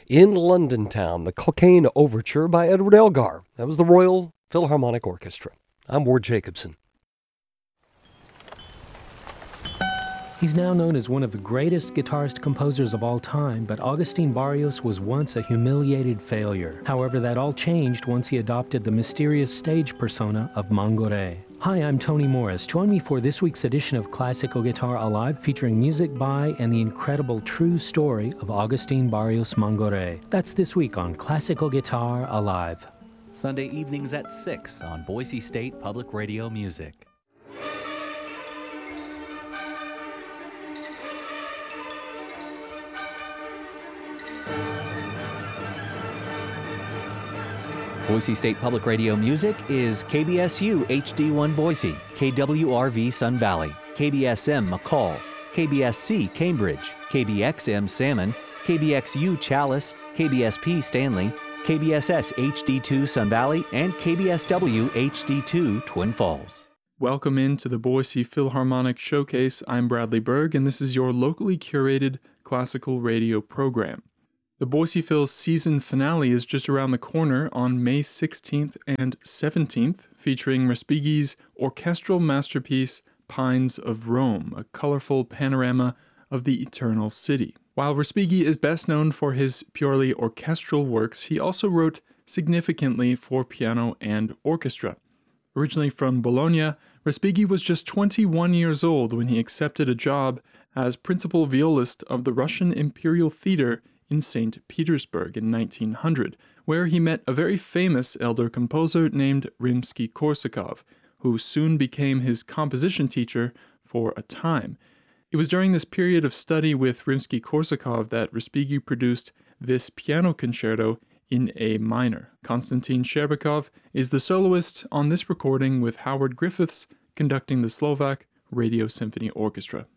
In London Town, the Cocaine Overture by Edward Elgar. That was the Royal Philharmonic Orchestra. I'm Ward Jacobson. He's now known as one of the greatest guitarist-composers of all time, but Agustín Barrios was once a humiliated failure. However, that all changed once he adopted the mysterious stage persona of Mangoré. Hi, I'm Tony Morris. Join me for this week's edition of Classical Guitar Alive, featuring music by and the incredible true story of Agustín Barrios Mangoré. That's this week on Classical Guitar Alive. Sunday evenings at 6 on Boise State Public Radio Music. Boise State Public Radio Music is KBSU HD1 Boise, KWRV Sun Valley, KBSM McCall, KBSC Cambridge, KBXM Salmon, KBXU Chalice, KBSP Stanley, KBSS HD2 Sun Valley, and KBSW HD2 Twin Falls. Welcome into the Boise Philharmonic Showcase. I'm Bradley Berg, and this is your locally curated classical radio program. The Boise Phil's season finale is just around the corner on May 16th and 17th, featuring Respighi's orchestral masterpiece, Pines of Rome, a colorful panorama of the Eternal City. While Respighi is best known for his purely orchestral works, he also wrote significantly for piano and orchestra. Originally from Bologna, Respighi was just 21 years old when he accepted a job as principal violist of the Russian Imperial Theater in St. Petersburg in 1900, where he met a very famous elder composer named Rimsky-Korsakov, who soon became his composition teacher for a time. It was during this period of study with Rimsky-Korsakov that Respighi produced this piano concerto in A minor. Konstantin Sherbakov is the soloist on this recording, with Howard Griffiths conducting the Slovak Radio Symphony Orchestra.